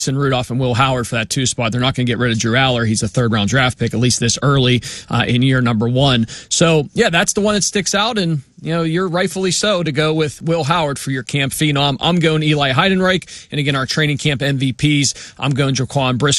Mason Rudolph and Will Howard for that 2 spot. They're not going to get rid of Drew Aller. He's a third-round draft pick, at least this early in year number 1. So, yeah, that's the one that sticks out, and you're rightfully so to go with Will Howard for your camp phenom. I'm going Eli Heidenreich, and again, our training camp MVPs, I'm going Jaquan Brisker.